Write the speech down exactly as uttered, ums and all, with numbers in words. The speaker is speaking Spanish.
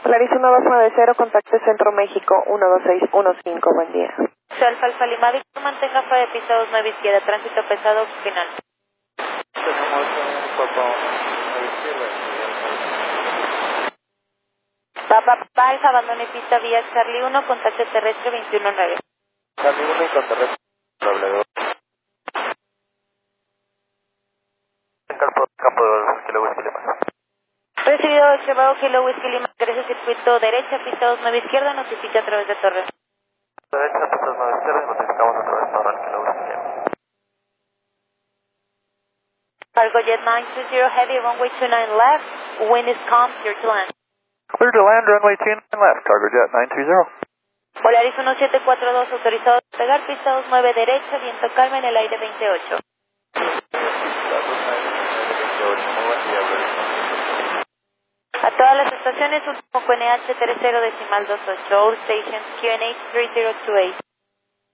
Clarice uno dos nueve cero, contacte Centro México uno dos seis uno cinco, buen día. Alfa Alfa Lima, Víctor, mantenga fuera de pista dos nueve izquierda, tránsito pesado final. Tenemos un cuatro nueve izquierda. Papa Papa Alfa, abandone pista vía Charlie uno, contacte terrestre veintiuno nueve. Charlie uno y con terrestre doble dos. Campo, campo de Kilo Whisky Lima. Recibido observado Kilo Whisky Lima, ingresa circuito derecha, pista dos nueve izquierda, notifica a través de torre. Derecha, pista dos nueve izquierda y notificamos a través de torre al Kilo Whisky Lima. Cargo Jet nine two zero Heavy, runway two nine left, wind is calm, clear to land. Clear to land, runway two nine left, Cargo Jet nine two zero. Polaris uno siete cuatro dos, autorizado a despegar, pista dos nueve derecha, viento calma en el aire veintiocho. A todas las estaciones, último Q N H tres cero decimal dos ocho, all stations Q N H three zero two eight.